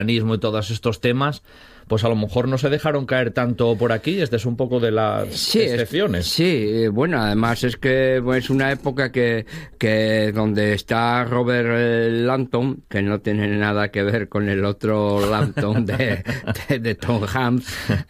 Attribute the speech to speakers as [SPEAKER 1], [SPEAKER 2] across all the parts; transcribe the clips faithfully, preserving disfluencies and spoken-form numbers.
[SPEAKER 1] y todos estos temas, pues a lo mejor no se dejaron caer tanto por aquí. Este es un poco de las
[SPEAKER 2] sí,
[SPEAKER 1] excepciones.
[SPEAKER 2] Es, sí, bueno, además es que es una época que, que donde está Robert Langton, que no tiene nada que ver con el otro Langton de, de, de Tom Hanks,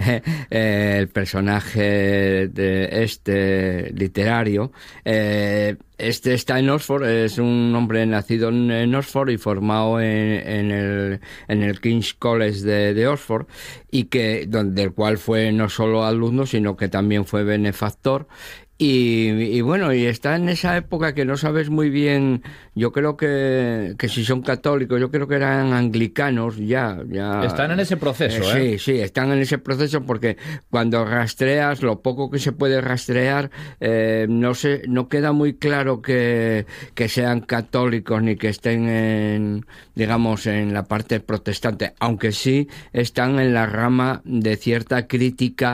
[SPEAKER 2] eh, el personaje de este literario. Eh, Este está en Oxford, es un hombre nacido en, en Oxford y formado en, en, el, en el King's College de, de Oxford, y que donde el cual fue no solo alumno, sino que también fue benefactor. Y, y bueno, y está en esa época que no sabes muy bien, yo creo que, que si son católicos, yo creo que eran anglicanos ya. ya
[SPEAKER 1] están en ese proceso,
[SPEAKER 2] eh,
[SPEAKER 1] ¿eh?
[SPEAKER 2] Sí, sí, están en ese proceso porque cuando rastreas, lo poco que se puede rastrear, eh, no se, no queda muy claro que, que sean católicos ni que estén en, digamos, en la parte protestante, aunque sí están en la rama de cierta crítica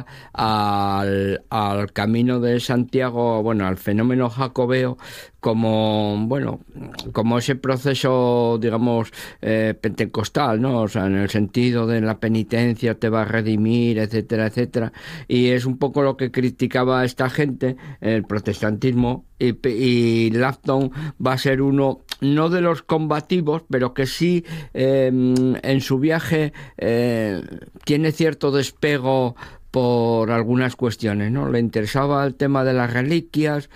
[SPEAKER 2] al, al camino de Santiago, bueno, al fenómeno jacobeo, como, bueno, como ese proceso, digamos, eh, pentecostal, ¿no? O sea, en el sentido de la penitencia te va a redimir, etcétera, etcétera. Y es un poco lo que criticaba esta gente, el protestantismo, y, y Langton va a ser uno, no de los combativos, pero que sí eh, en su viaje eh, tiene cierto despego por algunas cuestiones, ¿no? Le interesaba el tema de las reliquias,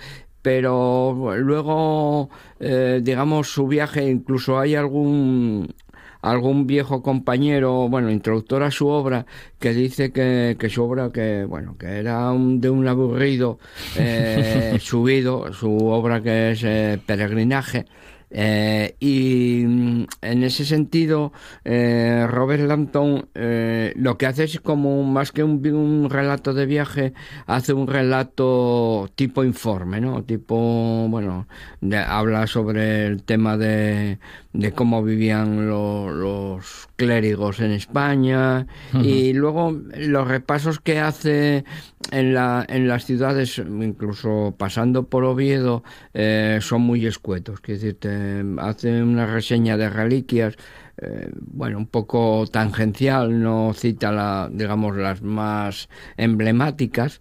[SPEAKER 2] pero luego, eh, digamos, su viaje, incluso hay algún algún viejo compañero, bueno, introductor a su obra, que dice que, que su obra, que bueno, que era un, de un aburrido eh, subido, su obra que es eh, Peregrinaje. Eh, y en ese sentido eh, Robert Langton eh, lo que hace es como más que un, un relato de viaje, hace un relato tipo informe, ¿no? Tipo, bueno, de, habla sobre el tema de, de cómo vivían lo, los clérigos en España. Uh-huh. Y luego los repasos que hace en, la, en las ciudades, incluso pasando por Oviedo, eh, son muy escuetos, quiero decirte, hace una reseña de reliquias, eh, bueno, un poco tangencial, no cita la, digamos, las más emblemáticas,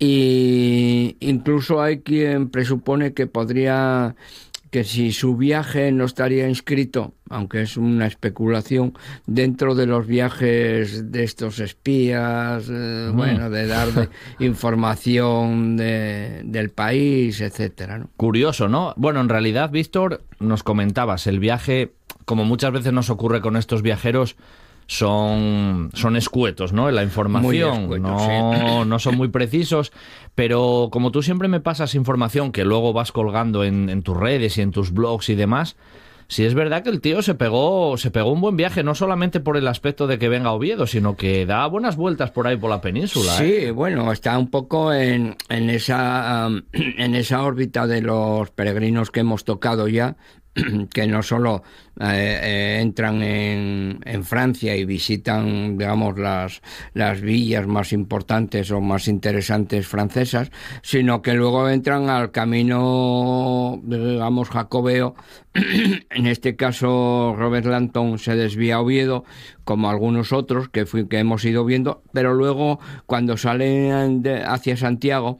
[SPEAKER 2] y incluso hay quien presupone que podría, que si su viaje no estaría inscrito, aunque es una especulación, dentro de los viajes de estos espías, eh, mm. bueno, de dar de información de, del país, etcétera, ¿no?
[SPEAKER 1] Curioso, ¿no? Bueno, en realidad, Víctor, nos comentabas, el viaje, como muchas veces nos ocurre con estos viajeros, son, son escuetos, ¿no? En la información, escuetos, no, sí. no son muy precisos, pero como tú siempre me pasas información que luego vas colgando en, en tus redes y en tus blogs y demás, sí es verdad que el tío se pegó, se pegó un buen viaje, no solamente por el aspecto de que venga a Oviedo, sino que da buenas vueltas por ahí por la península.
[SPEAKER 2] Sí,
[SPEAKER 1] ¿eh?
[SPEAKER 2] Bueno, está un poco en, en esa um, en esa órbita de los peregrinos que hemos tocado ya, que no solo eh, eh, entran en, en Francia y visitan, digamos, las, las villas más importantes o más interesantes francesas, sino que luego entran al camino, digamos, jacobeo. En este caso, Robert Langton se desvía a Oviedo, como algunos otros que, fui, que hemos ido viendo, pero luego, cuando salen de, hacia Santiago,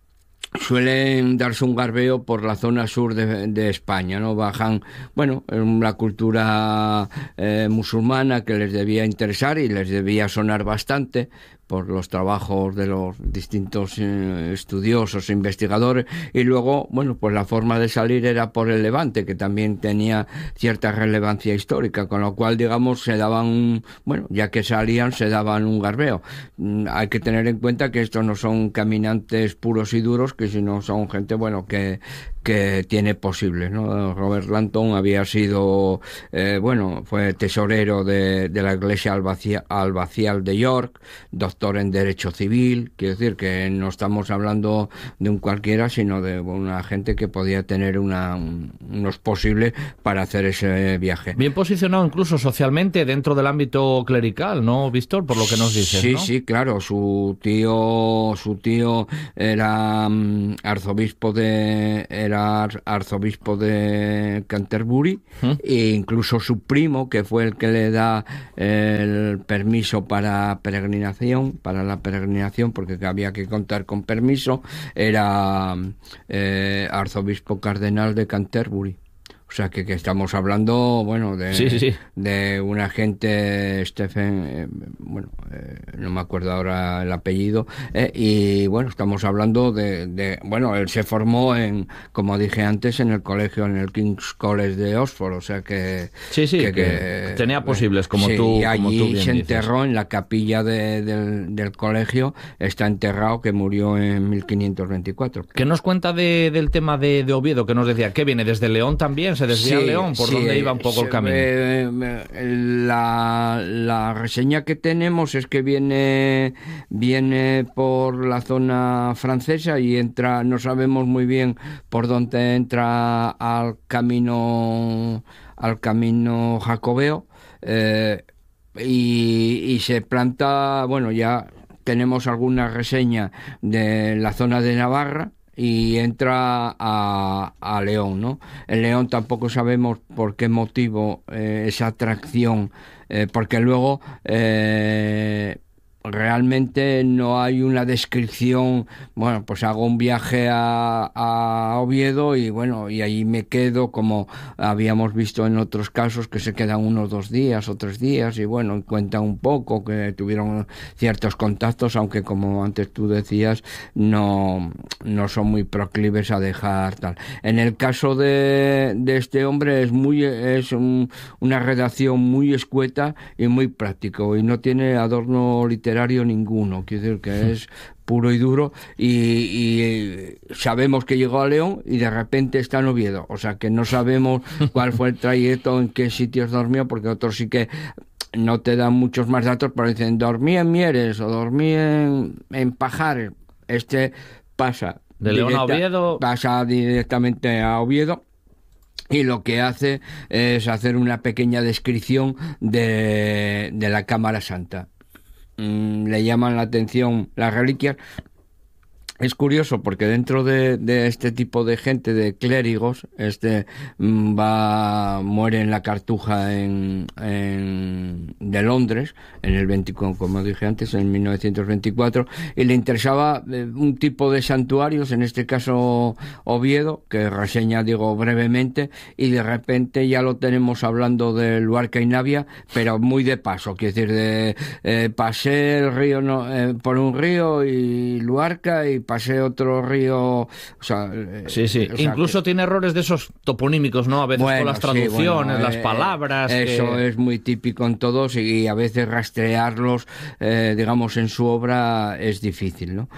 [SPEAKER 2] suelen darse un garbeo por la zona sur de, de España, ¿no? Bajan, bueno, la cultura eh, musulmana que les debía interesar y les debía sonar bastante por los trabajos de los distintos eh, estudiosos e investigadores, y luego, bueno, pues la forma de salir era por el Levante, que también tenía cierta relevancia histórica, con lo cual, digamos, se daban un, bueno, ya que salían, se daban un garbeo. Mm, hay que tener en cuenta que estos no son caminantes puros y duros, que sino son gente, bueno, que que tiene posibles, ¿no? Robert Langton había sido, eh, bueno, fue tesorero de, de la Iglesia Albacia, Albacial de York, doctor en Derecho Civil, quiero decir que no estamos hablando de un cualquiera, sino de una gente que podía tener una, un, unos posibles para hacer ese viaje.
[SPEAKER 1] Bien posicionado incluso socialmente dentro del ámbito clerical, ¿no, Víctor? Por lo que nos dices,
[SPEAKER 2] Sí,
[SPEAKER 1] ¿no?
[SPEAKER 2] sí, claro, su tío, su tío era um, arzobispo de... era era arzobispo de Canterbury, ¿Mm? E incluso su primo, que fue el que le da el permiso para peregrinación, para la peregrinación, porque había que contar con permiso, era eh, arzobispo cardenal de Canterbury. O sea, que, que estamos hablando, bueno, de,
[SPEAKER 1] sí, sí, sí.
[SPEAKER 2] de una gente, Stephen, eh, bueno, eh, no me acuerdo ahora el apellido, eh, y bueno, estamos hablando de, de, bueno, él se formó en, como dije antes, en el colegio, en el King's College de Oxford, o sea que...
[SPEAKER 1] Sí, sí, que, que, que tenía posibles, como
[SPEAKER 2] sí,
[SPEAKER 1] tú
[SPEAKER 2] y allí
[SPEAKER 1] como tú bien
[SPEAKER 2] se
[SPEAKER 1] dices.
[SPEAKER 2] enterró en la capilla de, del, del colegio, está enterrado, que murió en mil quinientos veinticuatro.
[SPEAKER 1] ¿Qué nos cuenta de, del tema de, de Oviedo, que nos decía? ¿Qué viene desde León también? ¿Se desvía
[SPEAKER 2] sí,
[SPEAKER 1] León? ¿Por
[SPEAKER 2] sí,
[SPEAKER 1] dónde iba un poco
[SPEAKER 2] sí,
[SPEAKER 1] el camino?
[SPEAKER 2] Eh, la, la reseña que tenemos es que viene, viene por la zona francesa y entra, no sabemos muy bien por dónde entra al camino, al camino jacobeo, eh, y, y se planta, bueno, ya tenemos alguna reseña de la zona de Navarra, y entra a, a León, ¿no? En León tampoco sabemos por qué motivo eh, esa atracción, eh, porque luego eh, realmente no hay una descripción. Bueno, pues hago un viaje a, a Oviedo y bueno, y ahí me quedo, como habíamos visto en otros casos, que se quedan unos dos días o tres días y bueno, cuentan un poco que tuvieron ciertos contactos, aunque como antes tú decías, no, no son muy proclives a dejar tal. En el caso de, de este hombre es muy es un, una redacción muy escueta y muy práctico y no tiene adorno literario ninguno, quiero decir que es puro y duro, y, y sabemos que llegó a León y de repente está en Oviedo, o sea que no sabemos cuál fue el trayecto, en qué sitios dormió, porque otros sí que no te dan muchos más datos, pero dicen dormí en Mieres o dormí en, en Pajares. Este pasa
[SPEAKER 1] de León a Oviedo,
[SPEAKER 2] pasa directamente a Oviedo. Y lo que hace es hacer una pequeña descripción de, de la Cámara Santa. Mm, le llaman la atención las reliquias. Es curioso porque dentro de, de este tipo de gente, de clérigos, este va muere en la Cartuja en, en de Londres en el veinticuatro, como dije antes, en mil novecientos veinticuatro, y le interesaba un tipo de santuarios, en este caso Oviedo, que reseña, digo, brevemente, y de repente ya lo tenemos hablando de Luarca y Navia, pero muy de paso, quiero decir, de eh, pasé el río no, eh, por un río y Luarca y pasé otro río, o sea,
[SPEAKER 1] sí, sí.
[SPEAKER 2] O sea,
[SPEAKER 1] incluso
[SPEAKER 2] que...
[SPEAKER 1] tiene errores de esos toponímicos, ¿no? A veces bueno, con las traducciones, sí, bueno, las
[SPEAKER 2] eh,
[SPEAKER 1] palabras.
[SPEAKER 2] Eso
[SPEAKER 1] que...
[SPEAKER 2] es muy típico en todos y a veces rastrearlos, eh, digamos, en su obra es difícil, ¿no?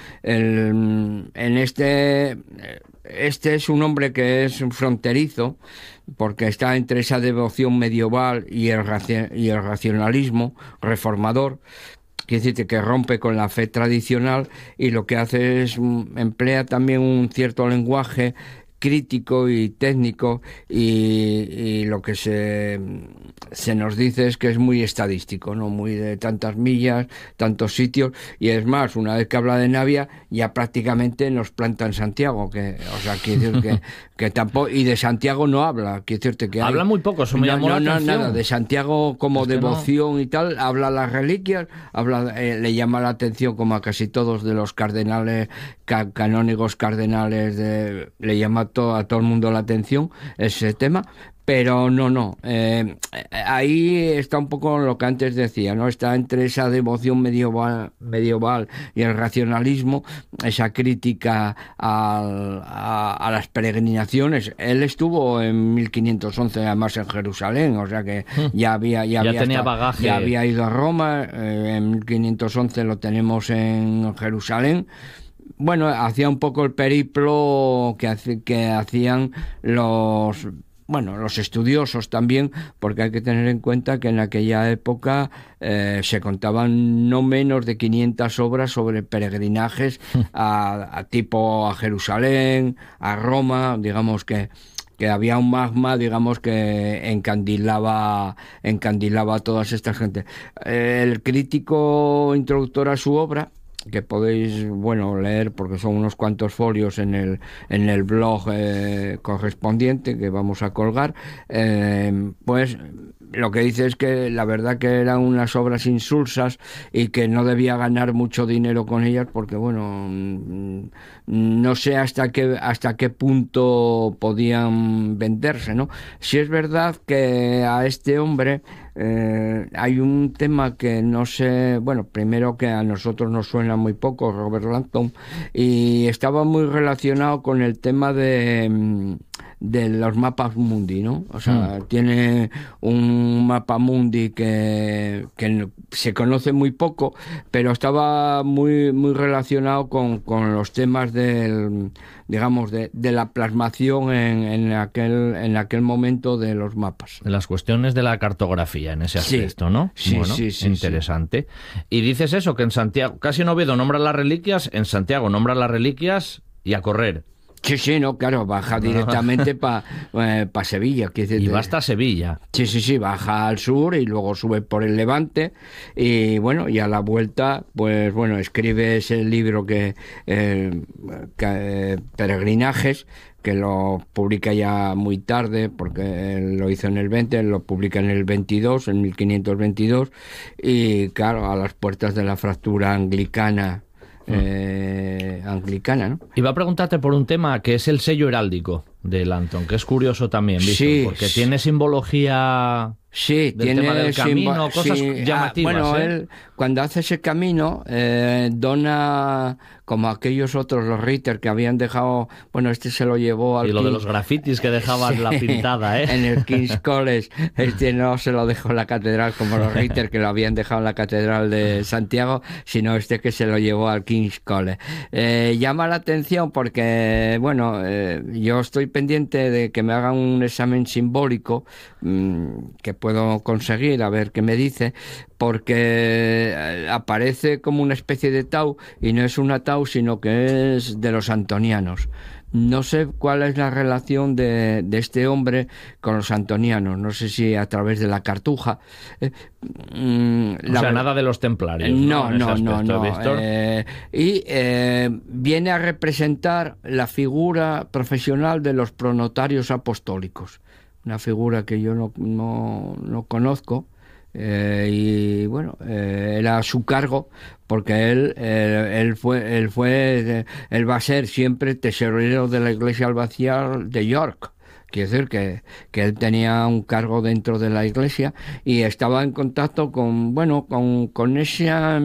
[SPEAKER 2] El, en este, este es un hombre que es fronterizo, porque está entre esa devoción medieval y el, y el racionalismo reformador. Quiere decir que rompe con la fe tradicional y lo que hace es emplea también un cierto lenguaje crítico y técnico y, y lo que se, se nos dice es que es muy estadístico, ¿no? Muy de tantas millas, tantos sitios, y es más, una vez que habla de Navia ya prácticamente nos planta en Santiago, que, o sea, quiere decir que, que tampoco, y de Santiago no habla, quiere decirte que hay,
[SPEAKER 1] habla muy poco, eso me
[SPEAKER 2] no,
[SPEAKER 1] llamó
[SPEAKER 2] no,
[SPEAKER 1] la
[SPEAKER 2] no,
[SPEAKER 1] atención.
[SPEAKER 2] Nada, de Santiago como es devoción no. Y tal, habla las reliquias, habla, eh, le llama la atención como a casi todos de los cardenales, ca, canónigos cardenales, de, le llama to, a todo el mundo la atención ese tema, pero no, no, eh, ahí está un poco lo que antes decía, ¿no? Está entre esa devoción medieval, medieval y el racionalismo, esa crítica al, a, a las peregrinaciones. Él estuvo en mil quinientos once además en Jerusalén, o sea que ya había ya,
[SPEAKER 1] ya
[SPEAKER 2] había
[SPEAKER 1] tenía
[SPEAKER 2] estado,
[SPEAKER 1] bagaje.
[SPEAKER 2] Ya había ido a Roma, eh, en mil quinientos once lo tenemos en Jerusalén. Bueno, hacía un poco el periplo que, que hacían los... Bueno, los estudiosos también, porque hay que tener en cuenta que en aquella época eh, se contaban no menos de quinientas obras sobre peregrinajes a, a tipo a Jerusalén, a Roma, digamos que que había un magma, digamos, que encandilaba encandilaba a todas estas gente. El crítico introductor a su obra, que podéis, bueno, leer, porque son unos cuantos folios en el en el blog eh, correspondiente que vamos a colgar, eh, pues lo que dice es que la verdad que eran unas obras insulsas y que no debía ganar mucho dinero con ellas porque, bueno, no sé hasta qué hasta qué punto podían venderse, ¿no? Sí es verdad que a este hombre eh, hay un tema que no sé, bueno, primero que a nosotros nos suena muy poco, Robert Langton, y estaba muy relacionado con el tema de de los mapas mundi, ¿no? O sea, mm. tiene un mapa mundi que, que se conoce muy poco, pero estaba muy muy relacionado con, con los temas del, digamos, de, de la plasmación en, en aquel en aquel momento de los mapas.
[SPEAKER 1] Las cuestiones de la cartografía en ese aspecto,
[SPEAKER 2] sí.
[SPEAKER 1] ¿no?
[SPEAKER 2] Sí,
[SPEAKER 1] bueno,
[SPEAKER 2] sí, sí.
[SPEAKER 1] Interesante. Sí. Y dices eso, que en Santiago, casi en Oviedo nombra las reliquias, en Santiago nombra las reliquias y a correr.
[SPEAKER 2] Sí, sí, no, claro, baja directamente para eh, pa Sevilla.
[SPEAKER 1] Y va hasta Sevilla.
[SPEAKER 2] Sí, sí, sí, baja al sur y luego sube por el Levante y bueno, y a la vuelta, pues bueno, escribe ese libro que, eh, que eh, Peregrinajes, que lo publica ya muy tarde, porque él lo hizo en el veinte, lo publica en el veintidós, en mil quinientos veintidós, y claro, a las puertas de la fractura anglicana, Eh, anglicana, ¿no?
[SPEAKER 1] Iba a preguntarte por un tema que es el sello heráldico de Langton, que es curioso también, ¿visto?
[SPEAKER 2] Sí,
[SPEAKER 1] porque tiene simbología.
[SPEAKER 2] Sí,
[SPEAKER 1] del
[SPEAKER 2] tiene
[SPEAKER 1] tema del camino, cosas
[SPEAKER 2] sí,
[SPEAKER 1] llamativas.
[SPEAKER 2] Ah, bueno,
[SPEAKER 1] ¿eh?
[SPEAKER 2] él cuando hace ese camino eh, dona, como aquellos otros, los Ritter que habían dejado, bueno, este se lo llevó al
[SPEAKER 1] y lo
[SPEAKER 2] King...
[SPEAKER 1] de los grafitis que dejaban sí, la pintada, ¿eh?
[SPEAKER 2] En el King's College, este no se lo dejó en la catedral como los Ritter que lo habían dejado en la catedral de Santiago, sino este que se lo llevó al King's College. Eh, llama la atención porque, bueno, eh, yo estoy pendiente de que me hagan un examen simbólico mmm, que puedo conseguir, a ver qué me dice, porque aparece como una especie de tau y no es una tau, sino que es de los antonianos. No sé cuál es la relación de, de este hombre con los antonianos, no sé si a través de la cartuja. Eh,
[SPEAKER 1] mm, la o sea, nada de los templarios.
[SPEAKER 2] No,
[SPEAKER 1] no,
[SPEAKER 2] no, no. no eh, y eh, viene a representar la figura profesional de los pronotarios apostólicos. Una figura que yo no, no, no conozco eh, y bueno, eh, era a su cargo porque él eh, él fue él fue él va a ser siempre tesorero de la Iglesia Albacial de York. Quiere decir que, que él tenía un cargo dentro de la Iglesia y estaba en contacto con bueno con con esa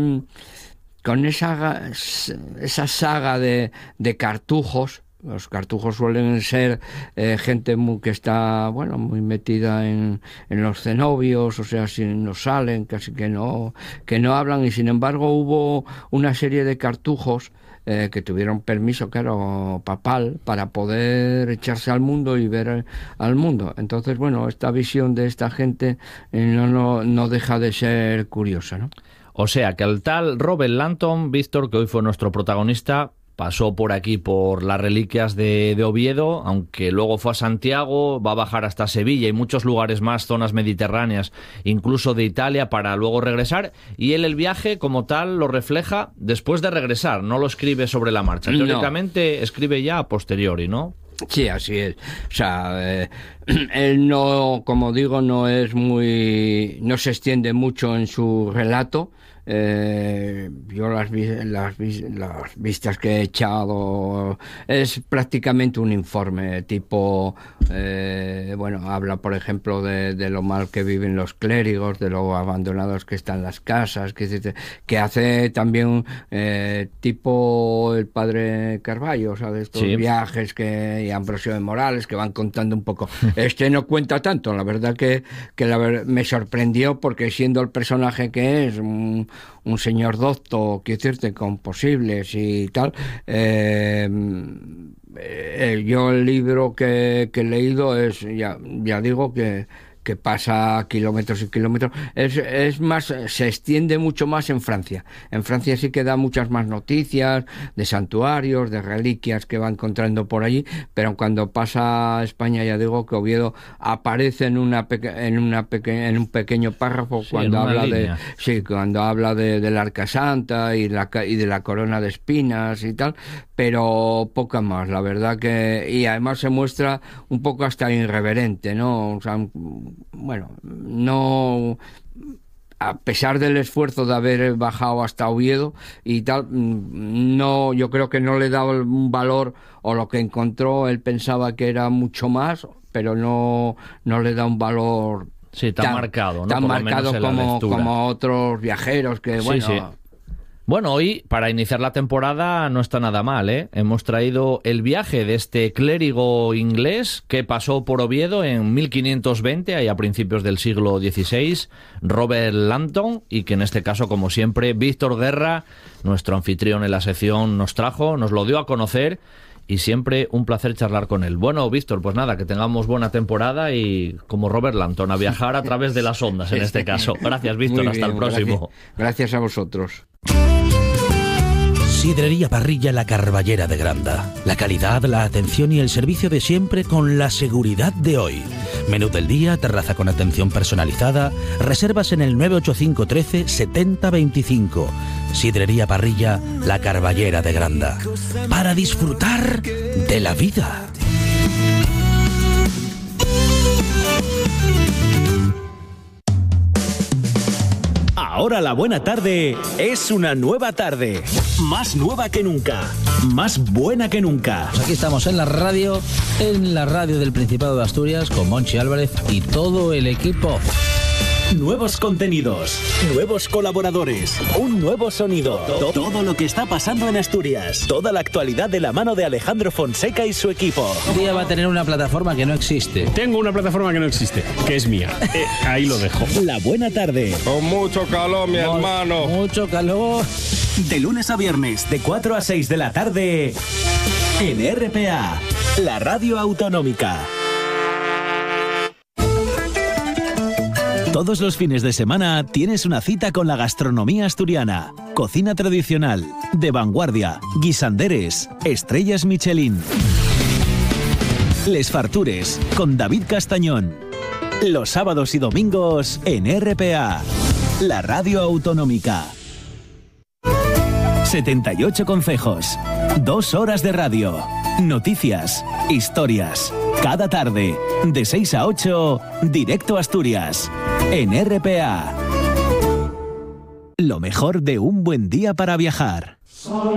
[SPEAKER 2] con esa esa saga de, de cartujos. Los cartujos suelen ser eh, gente muy, que está, bueno, muy metida en, en los cenobios, o sea, si no salen, casi que no, que no hablan, y sin embargo hubo una serie de cartujos eh, que tuvieron permiso, claro, papal, para poder echarse al mundo y ver al mundo. Entonces, bueno, esta visión de esta gente eh, no, no, no deja de ser curiosa, ¿no?
[SPEAKER 1] O sea, que el tal Robert Langton, Víctor, que hoy fue nuestro protagonista, pasó por aquí, por las reliquias de, de Oviedo, aunque luego fue a Santiago, va a bajar hasta Sevilla y muchos lugares más, zonas mediterráneas, incluso de Italia, para luego regresar. Y él el viaje, como tal, lo refleja después de regresar, no lo escribe sobre la marcha.
[SPEAKER 2] No.
[SPEAKER 1] Teóricamente escribe ya a posteriori, ¿no?
[SPEAKER 2] Sí, así es. O sea, eh, él no, como digo, no es muy, no se extiende mucho en su relato. Eh, yo las, las, las vistas que he echado es prácticamente un informe tipo eh, bueno, habla por ejemplo de, de lo mal que viven los clérigos, de lo abandonados que están las casas, que, que hace también eh, tipo el padre Carballo, o sea, de estos sí. viajes que y Ambrosio de Morales que van contando un poco. Este no cuenta tanto, la verdad que, que la, me sorprendió porque siendo el personaje que es un un señor docto, quiero decirte, con posibles y tal, eh, eh, yo el libro que, que he leído es, ya, ya digo que que pasa kilómetros y kilómetros. Es, es más, se extiende mucho más en Francia. En Francia sí que da muchas más noticias de santuarios, de reliquias que va encontrando por allí, pero cuando pasa a España, ya digo que Oviedo aparece en una peque- en una peque- en un pequeño párrafo
[SPEAKER 1] sí,
[SPEAKER 2] cuando habla
[SPEAKER 1] línea.
[SPEAKER 2] de sí, cuando habla de, del Arca Santa y la y de la corona de espinas y tal, pero poca más, la verdad que, y además se muestra un poco hasta irreverente, ¿no? O sea, bueno, no, a pesar del esfuerzo de haber bajado hasta Oviedo y tal, no, yo creo que no le daba un valor, o lo que encontró él pensaba que era mucho más, pero no, no le da un valor
[SPEAKER 1] sí, tan, tan marcado, ¿no?
[SPEAKER 2] tan
[SPEAKER 1] Por
[SPEAKER 2] marcado como, como otros viajeros que,
[SPEAKER 1] sí,
[SPEAKER 2] bueno...
[SPEAKER 1] Sí. Bueno, hoy, para iniciar la temporada, no está nada mal, ¿eh? Hemos traído el viaje de este clérigo inglés que pasó por Oviedo en mil quinientos veinte, ahí a principios del siglo dieciséis, Robert Langton, y que en este caso, como siempre, Víctor Guerra, nuestro anfitrión en la sección, nos trajo, nos lo dio a conocer, y siempre un placer charlar con él. Bueno, Víctor, pues nada, que tengamos buena temporada y, como Robert Langton, a viajar a través de las ondas en este caso. Gracias, Víctor, hasta el próximo.
[SPEAKER 2] Gracias, gracias a vosotros.
[SPEAKER 3] Sidrería Parrilla La Carballera de Granda. La calidad, la atención y el servicio de siempre con la seguridad de hoy. Menú del día, terraza con atención personalizada. Reservas en el nueve ocho cinco trece setenta veinticinco. Sidrería Parrilla La Carballera de Granda. Para disfrutar de la vida.
[SPEAKER 4] Ahora la buena tarde es una nueva tarde. Más nueva que nunca. Más buena que nunca.
[SPEAKER 5] Pues aquí estamos en la radio, en la radio del Principado de Asturias, con Monchi Álvarez y todo el equipo.
[SPEAKER 4] Nuevos contenidos, nuevos colaboradores, un nuevo sonido. Todo lo que está pasando en Asturias. Toda la actualidad de la mano de Alejandro Fonseca y su equipo.
[SPEAKER 5] Un día va a tener una plataforma que no existe.
[SPEAKER 6] Tengo una plataforma que no existe, que es mía. Eh, ahí lo dejo.
[SPEAKER 4] La buena tarde.
[SPEAKER 7] Con mucho calor, mi
[SPEAKER 5] Con
[SPEAKER 7] hermano.
[SPEAKER 5] Mucho calor.
[SPEAKER 4] De lunes a viernes, de cuatro a seis de la tarde, en R P A, la radio autonómica. Todos los fines de semana tienes una cita con la gastronomía asturiana. Cocina tradicional, de vanguardia, guisanderes, estrellas Michelin. Les Fartures, con David Castañón. Los sábados y domingos en R P A, la radio autonómica. setenta y ocho concejos, dos horas de radio, noticias, historias. Cada tarde, de seis a ocho, directo a Asturias, en R P A. Lo mejor de un buen día para viajar.